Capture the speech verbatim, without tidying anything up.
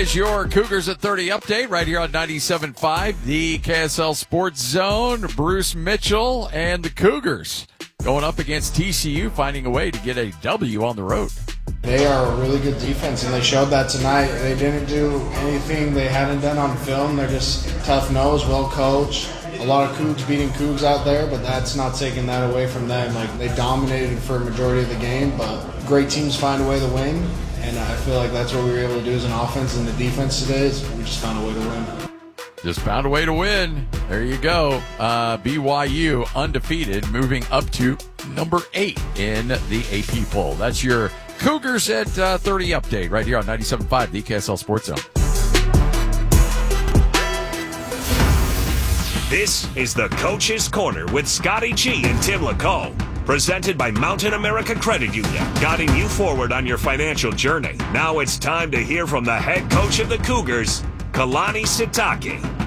is your Cougars at thirty update right here on ninety-seven point five, the K S L Sports Zone. Bruce Mitchell and the Cougars going up against T C U, finding a way to get a W on the road. They are a really good defense, and they showed that tonight. They didn't do anything they hadn't done on film. They're just tough-nosed, well-coached. A lot of Cougs beating Cougs out there, but that's not taking that away from them. Like, they dominated for a majority of the game, but great teams find a way to win, and I feel like that's what we were able to do as an offense and the defense today is we just found a way to win. Just found a way to win. There you go. Uh, B Y U undefeated, moving up to number eight in the A P poll. That's your Cougars at uh, thirty update right here on ninety-seven point five, the K S L Sports Zone. This is the Coach's Corner with Scotty G and Tim LaComb. Presented by Mountain America Credit Union, guiding you forward on your financial journey. Now it's time to hear from the head coach of the Cougars, Kalani Sitake.